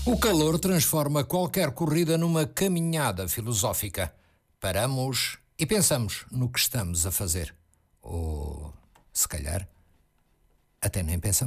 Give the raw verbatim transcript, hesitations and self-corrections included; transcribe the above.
O calor transforma qualquer corrida numa caminhada filosófica. Paramos e pensamos no que estamos a fazer. Ou, se calhar, até nem pensamos.